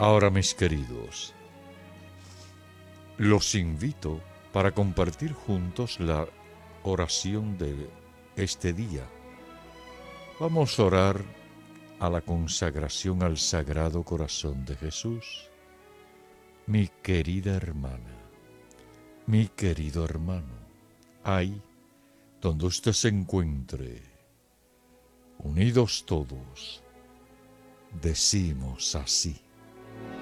Ahora, mis queridos, los invito para compartir juntos la oración de este día. Vamos a orar a la consagración al Sagrado Corazón de Jesús. Mi querida hermana, mi querido hermano, ahí donde usted se encuentre, unidos todos, decimos así: